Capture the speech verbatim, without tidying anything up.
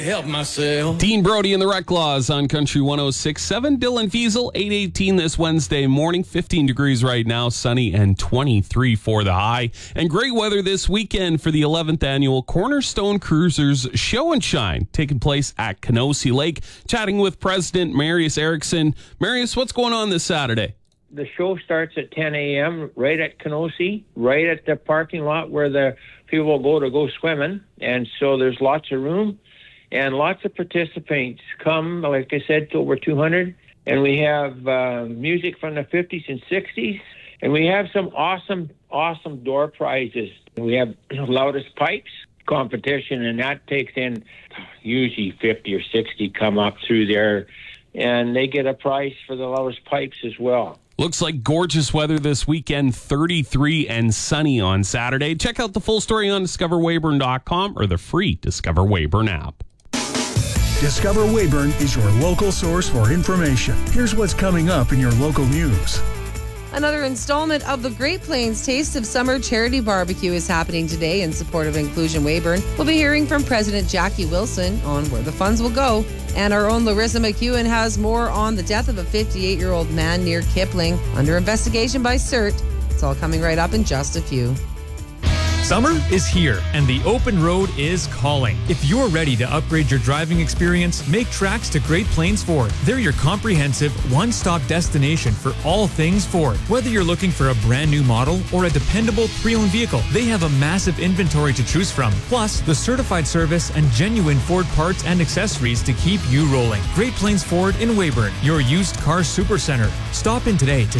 Help myself. Dean Brody and the Rec Laws on Country one oh six point seven. Dylan Fiesel, eight eighteen this Wednesday morning. fifteen degrees right now, sunny, and twenty-three for the high. And great weather this weekend for the eleventh annual Cornerstone Cruisers Show and Shine, taking place at Kenosee Lake. Chatting with President Marius Erickson. Marius, what's going on this Saturday? The show starts at ten a.m. right at Kenosee, right at the parking lot where the people go to go swimming. And so there's lots of room. And lots of participants come, like I said, to over two hundred. And we have uh, music from the fifties and sixties. And we have some awesome, awesome door prizes. We have loudest pipes competition, and that takes in usually fifty or sixty come up through there. And they get a prize for the loudest pipes as well. Looks like gorgeous weather this weekend, thirty-three and sunny on Saturday. Check out the full story on discover weyburn dot com or the free Discover Weyburn app. Discover Weyburn is your local source for information. Here's what's coming up in your local news. Another installment of the Great Plains Taste of Summer Charity Barbecue is happening today in support of Inclusion Weyburn. We'll be hearing from President Jackie Wilson on where the funds will go. And our own Larissa McEwen has more on the death of a fifty-eight-year-old man near Kipling under investigation by C E R T. It's all coming right up in just a few. Summer is here, and the open road is calling. If you're ready to upgrade your driving experience, make tracks to Great Plains Ford. They're your comprehensive, one-stop destination for all things Ford. Whether you're looking for a brand new model or a dependable pre-owned vehicle, they have a massive inventory to choose from. Plus, the certified service and genuine Ford parts and accessories to keep you rolling. Great Plains Ford in Weyburn, your used car supercenter. Stop in today to